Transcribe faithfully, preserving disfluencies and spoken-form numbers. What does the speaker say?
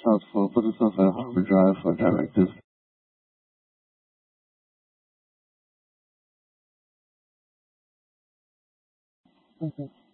out for put this on a hard drive for directors. Okay.